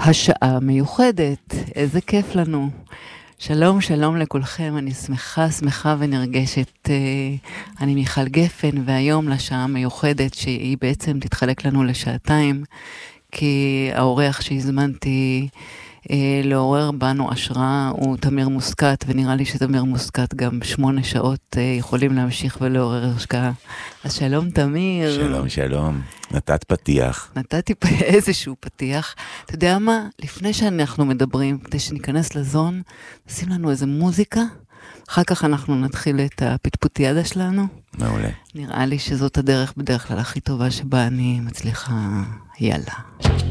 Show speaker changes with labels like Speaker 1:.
Speaker 1: השעה מיוחדת, איזה כיף לנו. שלום, שלום לכולכם, אני שמחה ונרגשת. אני מיכל גפן, והיום לשעה מיוחדת, שהיא בעצם תתחלק לנו לשעתיים, כי האורח שהזמנתי לעורר בנו השראה הוא תמיר מוסקת, ונראה לי שתמיר מוסקת גם 8 שעות יכולים להמשיך ולעורר השקעה. אז שלום תמיר.
Speaker 2: שלום, שלום. נתת פתיח.
Speaker 1: נתתי איזשהו פתיח. אתה יודע מה? לפני שאנחנו מדברים, כדי שניכנס לזון, נשים לנו איזה מוזיקה, אחר כך אנחנו נתחיל את הפטפוטיאדה שלנו.
Speaker 2: מעולה.
Speaker 1: נראה לי שזאת הדרך בדרך כלל הכי טובה שבה אני מצליחה. יאללה.